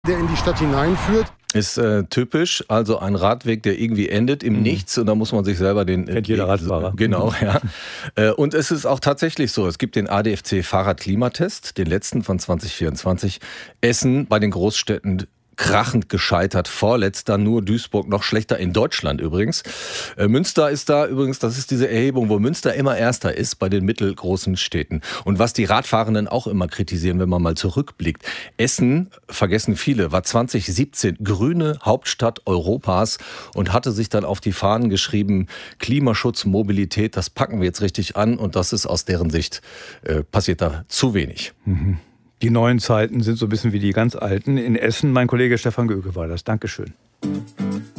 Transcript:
der in die Stadt hineinführt. Ist typisch, also ein Radweg, der irgendwie endet im Nichts und da muss man sich selber den... Kennt jeder Radfahrer. Genau, ja. Und es ist auch tatsächlich so, es gibt den ADFC Fahrradklimatest, den letzten von 2024. Essen bei den Großstädten krachend gescheitert, vorletzter, nur Duisburg noch schlechter, in Deutschland übrigens. Münster ist da übrigens, das ist diese Erhebung, wo Münster immer Erster ist bei den mittelgroßen Städten. Und was die Radfahrenden auch immer kritisieren, wenn man mal zurückblickt, Essen, vergessen viele, war 2017 grüne Hauptstadt Europas und hatte sich dann auf die Fahnen geschrieben, Klimaschutz, Mobilität, das packen wir jetzt richtig an und das ist aus deren Sicht, passiert da zu wenig. Mhm. Die neuen Zeiten sind so ein bisschen wie die ganz alten. In Essen, mein Kollege Stefan Göke war das. Dankeschön.